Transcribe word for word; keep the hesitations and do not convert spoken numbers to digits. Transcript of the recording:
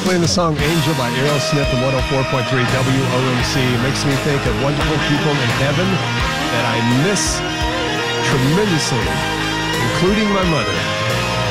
playing the song Angel by Aerosmith and one oh four point three W O M C. It makes me think of wonderful people in heaven that I miss tremendously, including my mother.